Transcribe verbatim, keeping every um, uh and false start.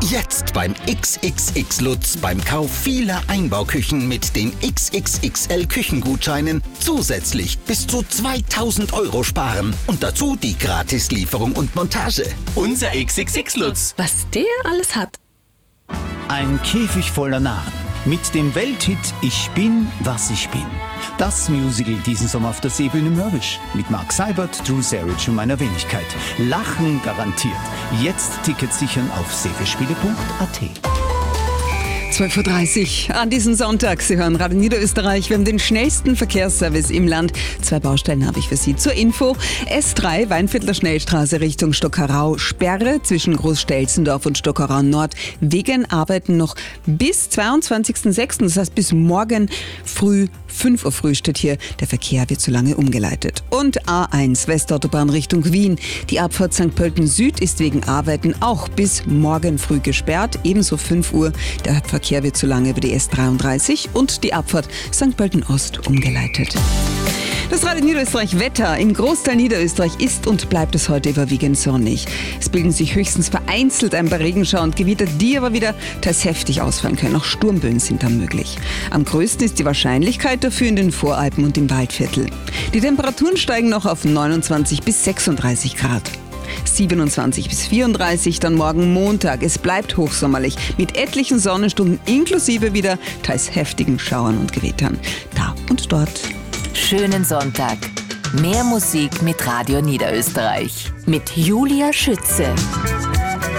Jetzt beim X X X Lutz beim Kauf vieler Einbauküchen mit den X X X L Küchengutscheinen zusätzlich bis zu zweitausend Euro sparen. Und dazu die Gratislieferung und Montage. Unser X X X Lutz. Was der alles hat. Ein Käfig voller Narren. Mit dem Welthit Ich bin, was ich bin. Das Musical diesen Sommer auf der Seebühne Mörbisch. Mit Mark Seibert, Drew Sarich und meiner Wenigkeit. Lachen garantiert. Jetzt Tickets sichern auf seeverspiele punkt a t. zwölf Uhr dreißig an diesem Sonntag. Sie hören Radio Niederösterreich. Wir haben den schnellsten Verkehrsservice im Land. Zwei Baustellen habe ich für Sie zur Info. S drei, Weinviertler Schnellstraße Richtung Stockerau. Sperre zwischen Großstelzendorf und Stockerau Nord. Wegen Arbeiten noch bis zweiundzwanzigsten sechsten Das heißt bis morgen früh, fünf Uhr früh steht hier. Der Verkehr wird zu lange umgeleitet. Und A eins, Westautobahn Richtung Wien. Die Abfahrt Sankt Pölten Süd ist wegen Arbeiten auch bis morgen früh gesperrt. Ebenso fünf Uhr. Der Verkehr wird zu lange über die S dreiunddreißig und die Abfahrt Sankt Pölten Ost umgeleitet. Das Radio Niederösterreich Wetter. Im Großteil Niederösterreich ist und bleibt es heute überwiegend sonnig. Es bilden sich höchstens vereinzelt ein paar Regenschauer und Gewitter, die aber wieder teils heftig ausfallen können. Auch Sturmböen sind dann möglich. Am größten ist die Wahrscheinlichkeit dafür in den Voralpen und im Waldviertel. Die Temperaturen steigen noch auf neunundzwanzig bis sechsunddreißig Grad. siebenundzwanzig bis vierunddreißig, dann morgen Montag. Es bleibt hochsommerlich mit etlichen Sonnenstunden inklusive wieder teils heftigen Schauern und Gewittern. Da und dort. Schönen Sonntag. Mehr Musik mit Radio Niederösterreich. Mit Julia Schütze.